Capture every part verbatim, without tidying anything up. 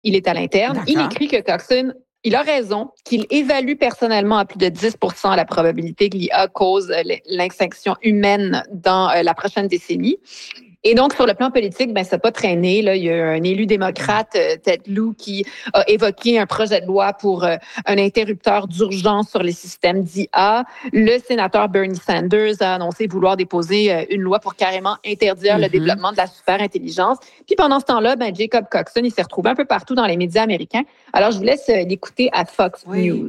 il est à l'interne. D'accord. Il écrit que Coxon, il a raison, qu'il évalue personnellement à plus de dix pour cent la probabilité que l'I A cause l'extinction humaine dans la prochaine décennie. Et donc, sur le plan politique, ben, ça n'a pas traîné. Là. Il y a un élu démocrate, euh, Ted Lieu, qui a évoqué un projet de loi pour euh, un interrupteur d'urgence sur les systèmes d'I A. Le sénateur Bernie Sanders a annoncé vouloir déposer euh, une loi pour carrément interdire mm-hmm. le développement de la superintelligence. Puis pendant ce temps-là, ben, Jacob Coxon, il s'est retrouvé un peu partout dans les médias américains. Alors, je vous laisse euh, l'écouter à Fox oui. News.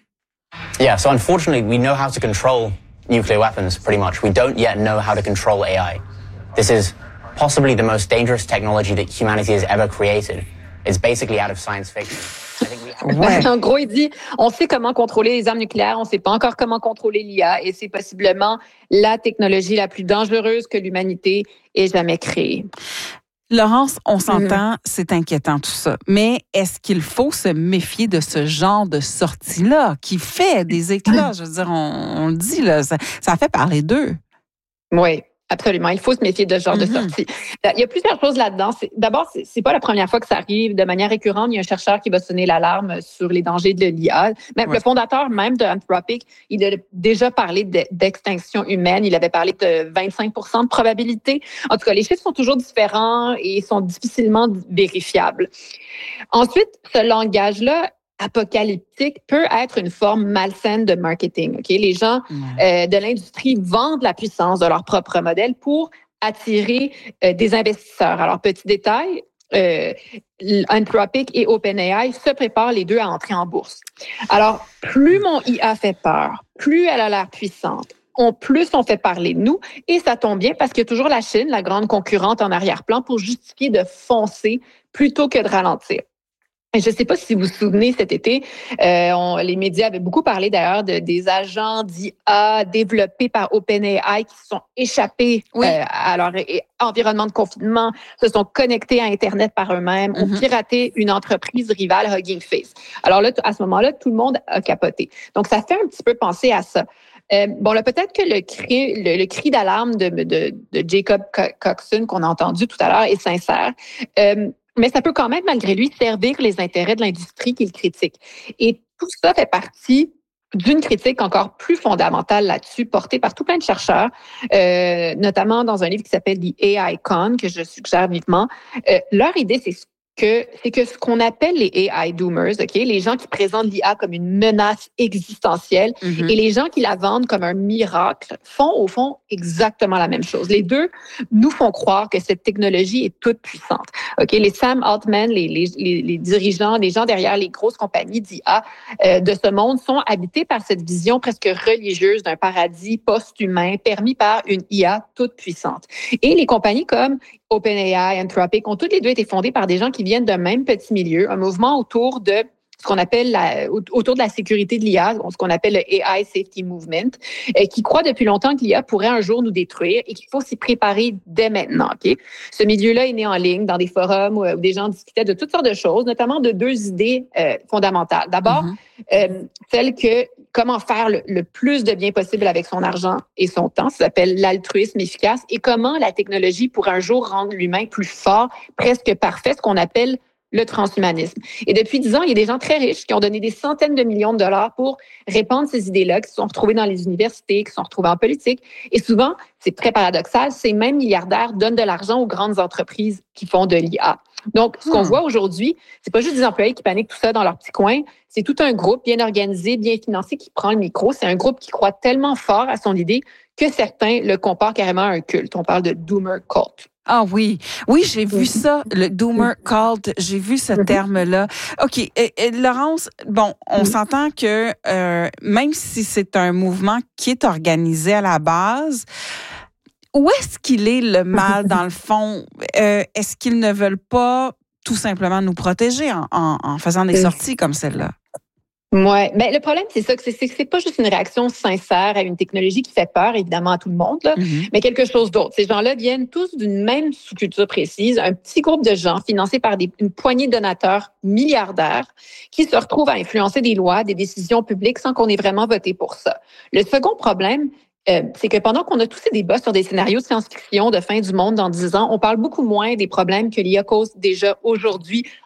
Yeah, so unfortunately, we know how to control nuclear weapons, pretty much. We don't yet know how to control A I. This is possibly the most dangerous technology that humanity has ever created. It's basically out of science fiction. I think we have... ouais. En gros, il dit, on sait comment contrôler les armes nucléaires, on ne sait pas encore comment contrôler l'I A, et c'est possiblement la technologie la plus dangereuse que l'humanité ait jamais créée. Laurence, on s'entend, mmh. c'est inquiétant tout ça. Mais est-ce qu'il faut se méfier de ce genre de sortie-là qui fait des éclats? Je veux dire, on, on le dit, là, ça, ça fait parler d'eux. Oui. Absolument. Il faut se méfier de ce genre mm-hmm. de sortie. Il y a plusieurs choses là-dedans. C'est, d'abord, c'est, c'est pas la première fois que ça arrive. De manière récurrente, il y a un chercheur qui va sonner l'alarme sur les dangers de l'I A. Même ouais. le fondateur même de Anthropic, il a déjà parlé de, d'extinction humaine. Il avait parlé de vingt-cinq pour cent de probabilité. En tout cas, les chiffres sont toujours différents et sont difficilement vérifiables. Ensuite, ce langage-là, apocalyptique peut être une forme malsaine de marketing. Okay? Les gens euh, de l'industrie vendent la puissance de leur propre modèle pour attirer euh, des investisseurs. Alors, petit détail, euh, Anthropic et OpenAI se préparent les deux à entrer en bourse. Alors, plus mon I A fait peur, plus elle a l'air puissante, on, plus on fait parler de nous, et ça tombe bien parce qu'il y a toujours la Chine, la grande concurrente en arrière-plan, pour justifier de foncer plutôt que de ralentir. Je ne sais pas si vous vous souvenez, cet été, euh, on, les médias avaient beaucoup parlé d'ailleurs de, des agents d'I A développés par OpenAI qui se sont échappés oui. euh, à leur et, environnement de confinement, se sont connectés à Internet par eux-mêmes, mm-hmm. ont piraté une entreprise rivale, Hugging Face. Alors là, à ce moment-là, tout le monde a capoté. Donc, ça fait un petit peu penser à ça. Euh, bon, là, peut-être que le cri, le, le cri d'alarme de, de, de Jacob Coxon qu'on a entendu tout à l'heure est sincère. Euh, Mais ça peut quand même, malgré lui, servir les intérêts de l'industrie qu'il critique. Et tout ça fait partie d'une critique encore plus fondamentale là-dessus, portée par tout plein de chercheurs, euh, notamment dans un livre qui s'appelle The A I Con, que je suggère vivement. Euh, leur idée, c'est que c'est que ce qu'on appelle les A I doomers, ok, les gens qui présentent l'I A comme une menace existentielle mm-hmm. et les gens qui la vendent comme un miracle font au fond exactement la même chose. Les deux nous font croire que cette technologie est toute puissante. Ok, les Sam Altman, les, les, les, les dirigeants, les gens derrière les grosses compagnies d'I A euh, de ce monde sont habités par cette vision presque religieuse d'un paradis post-humain permis par une I A toute puissante. Et les compagnies comme OpenAI, Anthropic ont toutes les deux été fondées par des gens qui viennent d'un même petit milieu, un mouvement autour de ce qu'on appelle la, autour de la sécurité de l'I A, ce qu'on appelle le A I Safety Movement, euh, qui croit depuis longtemps que l'I A pourrait un jour nous détruire et qu'il faut s'y préparer dès maintenant. Okay? Ce milieu-là est né en ligne, dans des forums où, où des gens discutaient de toutes sortes de choses, notamment de deux idées euh, fondamentales. D'abord, mm-hmm. euh, celle que comment faire le, le plus de bien possible avec son argent et son temps, ça s'appelle l'altruisme efficace, et comment la technologie pourrait un jour rendre l'humain plus fort, presque parfait, ce qu'on appelle le transhumanisme. Et depuis dix ans, il y a des gens très riches qui ont donné des centaines de millions de dollars pour répandre ces idées-là, qui se sont retrouvés dans les universités, qui se sont retrouvés en politique. Et souvent, c'est très paradoxal, ces mêmes milliardaires donnent de l'argent aux grandes entreprises qui font de l'I A. Donc, ce qu'on hmm. voit aujourd'hui, c'est pas juste des employés qui paniquent tout ça dans leur petit coin, c'est tout un groupe bien organisé, bien financé qui prend le micro. C'est un groupe qui croit tellement fort à son idée que certains le comparent carrément à un culte. On parle de doomer cult. Ah oui, oui, j'ai vu ça, le doomer cult, j'ai vu ce terme-là. OK, et, et Laurence, bon, on mm-hmm. s'entend que euh, même si c'est un mouvement qui est organisé à la base, où est-ce qu'il est le mal dans le fond? Euh, est-ce qu'ils ne veulent pas tout simplement nous protéger en, en, en faisant des sorties comme celle-là? Oui, mais le problème, c'est ça, que c'est, c'est que c'est pas juste une réaction sincère à une technologie qui fait peur, évidemment, à tout le monde, là, mm-hmm. mais quelque chose d'autre. Ces gens-là viennent tous d'une même sous-culture précise, un petit groupe de gens financés par des, une poignée de donateurs milliardaires qui se retrouvent à influencer des lois, des décisions publiques sans qu'on ait vraiment voté pour ça. Le second problème, Euh, c'est que pendant qu'on a tous ces débats sur des scénarios de science-fiction de fin du monde dans dix ans, on parle beaucoup moins des problèmes que l'I A cause déjà aujourd'hui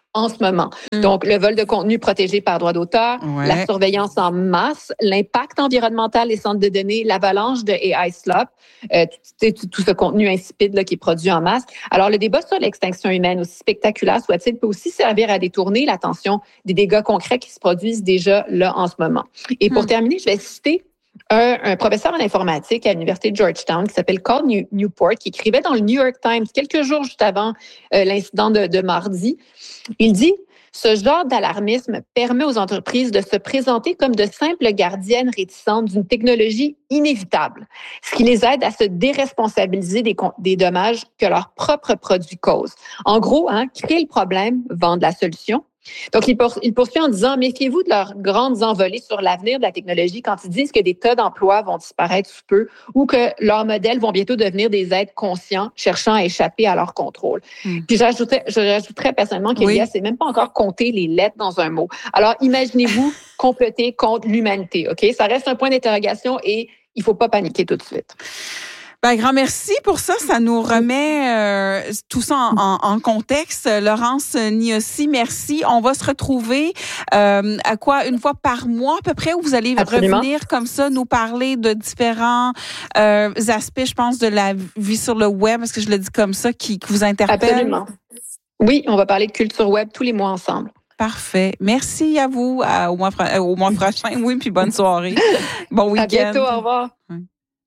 en ce moment. Mm. Donc, le vol de contenu protégé par droit d'auteur, ouais. la surveillance en masse, l'impact environnemental des centres de données, l'avalanche de A I slop, euh, tout, tout, tout ce contenu insipide là, qui est produit en masse. Alors, le débat sur l'extinction humaine, aussi spectaculaire soit-il, peut aussi servir à détourner l'attention des dégâts concrets qui se produisent déjà là en ce moment. Et pour mm. terminer, je vais citer Un, un professeur en informatique à l'Université de Georgetown qui s'appelle Carl New- Newport, qui écrivait dans le New York Times quelques jours juste avant euh, l'incident de, de mardi. Il dit « Ce genre d'alarmisme permet aux entreprises de se présenter comme de simples gardiennes réticentes d'une technologie inévitable, ce qui les aide à se déresponsabiliser des, des dommages que leurs propres produits causent. » En gros, hein, créer le problème, vendre la solution. Donc, il, pour, il poursuit en disant, méfiez-vous de leurs grandes envolées sur l'avenir de la technologie quand ils disent que des tas d'emplois vont disparaître sous peu ou que leurs modèles vont bientôt devenir des êtres conscients cherchant à échapper à leur contrôle. Mm. Puis, j'ajouterais, je rajouterais personnellement qu'il y a, c'est même pas encore compter les lettres dans un mot. Alors, imaginez-vous comploter contre l'humanité, OK? Ça reste un point d'interrogation et il faut pas paniquer tout de suite. Ben, grand merci pour ça. Ça nous remet euh, tout ça en, en, en contexte. Laurence Niossi, merci. On va se retrouver euh, à quoi une fois par mois à peu près où vous allez Absolument. revenir comme ça, nous parler de différents euh, aspects, je pense, de la vie sur le web, est-ce que je le dis comme ça, qui, qui vous interpelle? Absolument. Oui, on va parler de culture web tous les mois ensemble. Parfait. Merci à vous. À, au, mois, au mois prochain. Oui, puis bonne soirée. Bon week-end. À bientôt. Au revoir. Oui.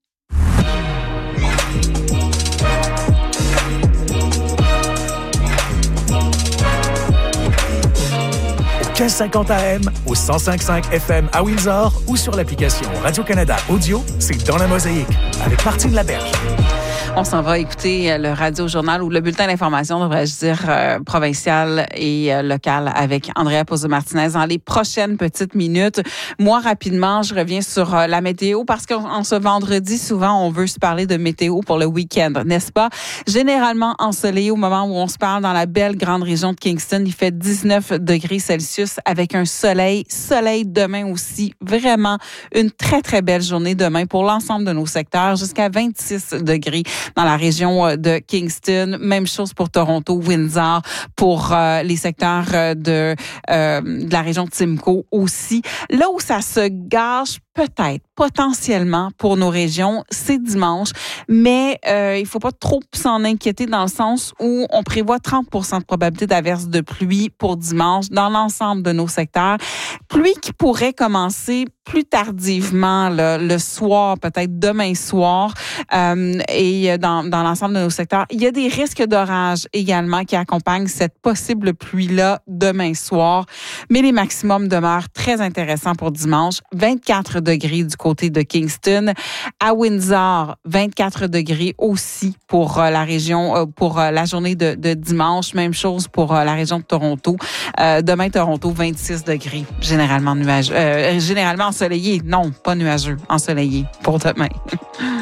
quinze cinquante A M, au cent cinq virgule cinq F M à Windsor ou sur l'application Radio-Canada Audio, c'est Dans la Mosaïque, avec Martine Laberge. On s'en va écouter le Radio-Journal ou le bulletin d'information, devrais-je dire, euh, provincial et euh, local avec Andrea Pozzo-Martinez dans les prochaines petites minutes. Moi, rapidement, je reviens sur euh, la météo parce qu'en ce vendredi, souvent, on veut se parler de météo pour le week-end, n'est-ce pas? Généralement ensoleillé au moment où on se parle dans la belle grande région de Kingston. Il fait dix-neuf degrés Celsius avec un soleil. Soleil demain aussi. Vraiment une très, très belle journée demain pour l'ensemble de nos secteurs, jusqu'à vingt-six degrés dans la région de Kingston. Même chose pour Toronto, Windsor, pour euh, les secteurs de, euh, de la région de Simcoe aussi. Là où ça se gâche peut-être, potentiellement, pour nos régions, c'est dimanche, mais euh, il faut pas trop s'en inquiéter dans le sens où on prévoit trente pour cent de probabilité d'averse de pluie pour dimanche dans l'ensemble de nos secteurs. Pluie qui pourrait commencer plus tardivement là, le soir, peut-être demain soir, euh, et dans, dans l'ensemble de nos secteurs. Il y a des risques d'orage également qui accompagnent cette possible pluie-là demain soir, mais les maximums demeurent très intéressants pour dimanche. vingt-quatre degrés du côté de Kingston. À Windsor, vingt-quatre degrés aussi pour euh, la région, euh, pour euh, la journée de, de dimanche. Même chose pour euh, la région de Toronto. Euh, demain, Toronto, vingt-six degrés. Généralement nuageux. Euh, généralement ensoleillé. Non, pas nuageux. Ensoleillé pour demain.